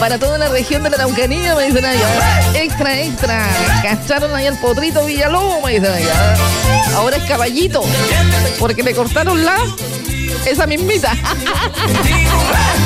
Para toda la región de la Araucanía, me dicen allá. Extra, extra. Cacharon ahí al Potrito Villalobos, me dicen allá. Ahora es Caballito, porque le cortaron esa mismita.